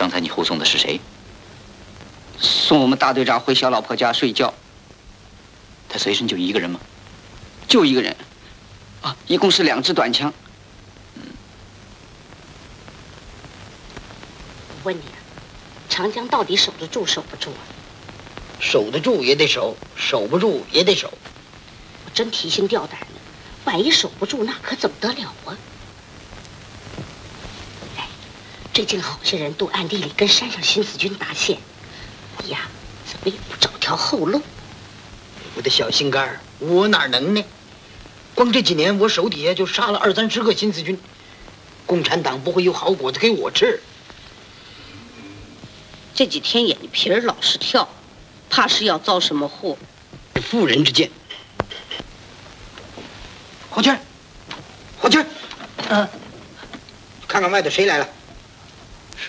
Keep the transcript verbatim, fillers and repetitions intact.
刚才你护送的是谁？ 送我们大队长回小老婆家睡觉。 他随身就一个人吗？ 就一个人。啊，一共是两支短枪。 嗯。 我问你啊，长江到底守得住守不住啊？ 守得住也得守，守不住也得守。 我真提心吊胆的，万一守不住，那可怎么得了啊？哎，最近好些人都暗地里跟山上新四军搭线，你呀，怎么也不找条后路？ 我的小心肝儿，我哪能呢？光这几年，我手底下就杀了二三十个新四军，共产党不会有好果子给我吃。 这几天眼皮儿老是跳，怕是要遭什么祸。 妇人之见。黄娟，黄娟，嗯、呃，看看外头谁来了。